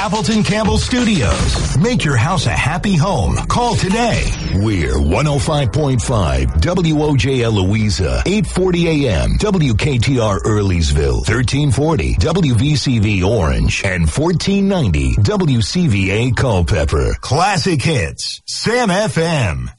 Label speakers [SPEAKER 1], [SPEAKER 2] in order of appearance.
[SPEAKER 1] Appleton Campbell Studios. Make your house a happy home. Call today. We're 105.5 WOJL Louisa, 840 AM, WKTR Earleysville, 1340 WVCV Orange, and 1490 WCVA Culpeper. Classic hits. Sam FM.